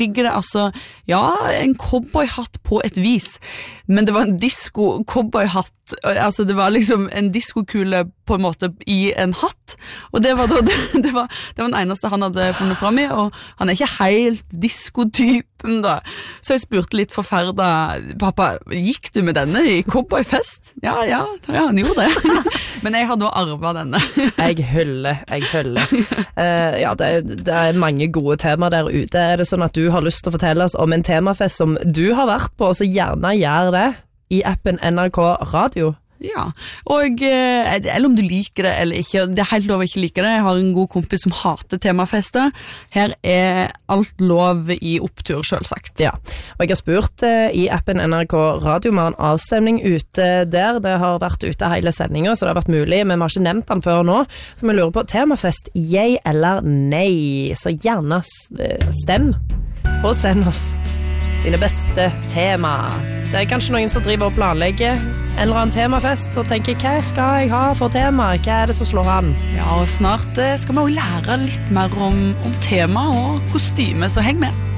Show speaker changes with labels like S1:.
S1: ligger det altså, ja, en cowboyhatt på et vis, men det var en disco-cowboyhatt, altså det var liksom en diskokule på en måte i en hatt, og det var den eneste han hadde funnet frem i, og han ikke helt diskotypen da, så jeg spurte litt forferdet, pappa, gikk du med denne i cowboyfest? Ja, han gjorde det, men jeg har da arvet denne.
S2: Jeg hyller. Ja, det mange gode temaer der ute. Det sånn at du har lyst til å fortelle oss om en temafest som du har vært på, så gjerne gjør det i appen NRK Radio?
S1: Ja, og eller om du liker det eller ikke, det helt lov å ikke like det. Jeg har en god kompis som hater temafester. Her alt lov i opptur, selvsagt.
S2: Ja, og jeg har spurt i appen NRK Radio, vi har en avstemning ute der. Det har vært ute hele sendingen, så det har vært mulig, men vi har ikke nevnt den før nå. For vi lurer på temafest, yay eller nei? Så gjerne stem, og send oss dine beste tema. Det kanskje noen som driver og planlegger en eller annen temafest og tenker, hva skal jeg ha for tema? Hva det som slår an?
S1: Ja, og snart skal vi også lære litt mer om tema og kostyme, så heng med.